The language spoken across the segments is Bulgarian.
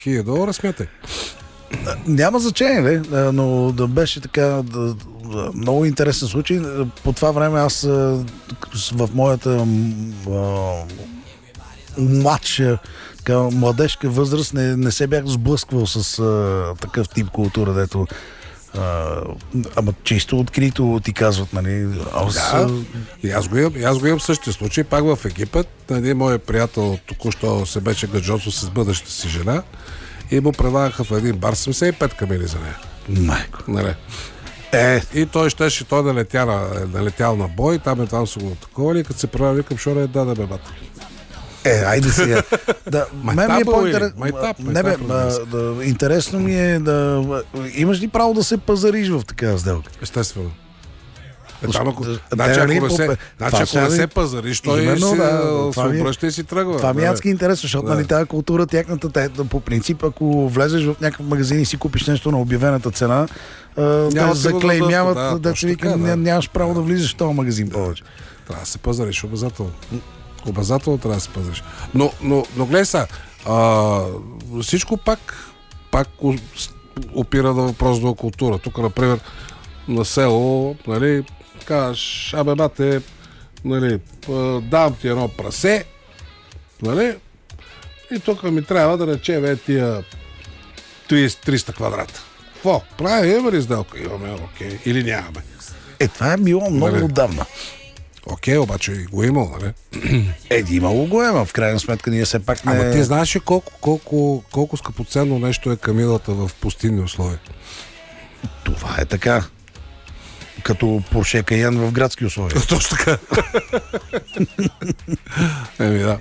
$1000, смятай. Няма значение, но да беше така много интересен случай. По това време аз в моята младежка възраст не се бях сблъсквал с такъв тип култура, дето ама чисто открито ти казват, нали? И аз го имам същия случай, пак в Египет. Моят приятел току-що се беше гаджосо с бъдещата си жена и му предлагаха в един бар 75 камили за нея. Майко. Нали? И той налетял на бой, там са го атаковали, като се правя, викам, шоре, да бебата. Айде сега. Мен ми е по-интересно. Интересно ми е да... Имаш ли право да се пазариш в такава сделка? Естествено. Ако не се пазариш, той се обръща и си тръгва. Това ми е адски интересно, защото нали тази култура, тяхната, по принцип, ако влезеш в някакъв магазин и си купиш нещо на обявената цена, да заклеймяват, да се вика, нямаш право да влизаш в този магазин повече. Трябва да се пазариш, обязателно. Обязателно трябва да се пазиш. Но гледай сега, всичко пак опира на въпрос до култура. Тук, например, на село, нали, кажеш, бате, нали, дам ти едно прасе, нали, и тук ми трябва да рече тия 300 квадрата. Какво? Имаме ли сделка? Имаме, окей. Или нямаме? Това е било много отдавна. Окей, обаче го имало, нали? Имало го има. В крайна сметка ние все пак не... Ама ти знаеш ли колко скъпоценно нещо е камилата в пустинни условия? Това е така. Като Porsche Cayenne в градски условия. Точно така. Да.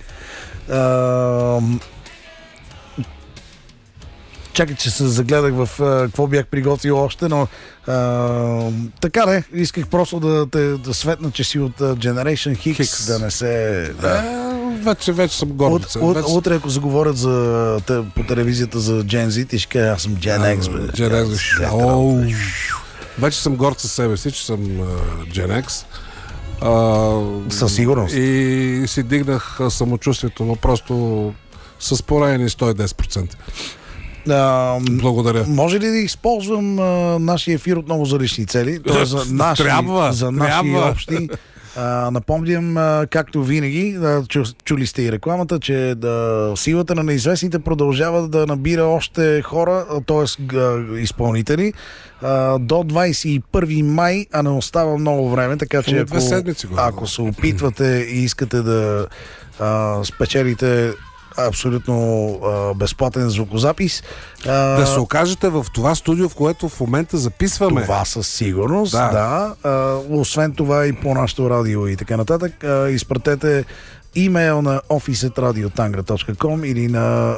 Чакай, че се загледах в какво бях приготвил още, но така не, исках просто да светна, че си от Generation Hicks, да не се... Вече съм горд. Утре, ако заговорят по телевизията за Gen Z, ти ще кажа, аз съм Gen X. Gen X. Вече съм горд със себе си, че съм Gen X. Със сигурност. И си дигнах самочувствието, но просто с поранени 110%. Благодаря. Може ли да използвам нашия ефир отново за лични цели? За наши общи. Напомням, както винаги, чули сте и рекламата, че силата на неизвестните продължава да набира още хора, т.е. изпълнители, до 21 май, а не остава много време, така че ако се опитвате и искате да спечелите абсолютно безплатен звукозапис. Да се окажете в това студио, в което в момента записваме. Това със сигурност, да. Освен това и по нашото радио и така нататък. Изпратете имейл на office@radiotangra.com или на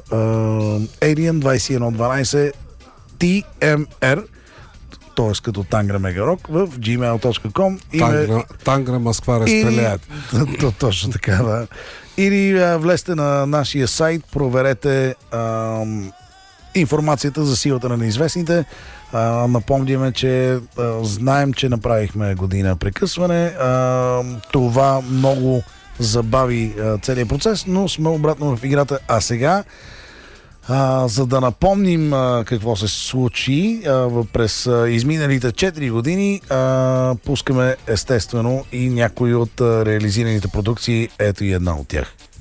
alien2112 tmr, т.е. като Тангра Мегарок, в gmail.com. Тангра Москва разстреляят. Точно така, да. Или влезте на нашия сайт, проверете информацията за силата на неизвестните. Напомняме, че знаем, че направихме година прекъсване. Това много забави целият процес, но сме обратно в играта. А сега, за да напомним какво се случи през изминалите 4 години, пускаме естествено и някои от реализираните продукции. Ето и една от тях.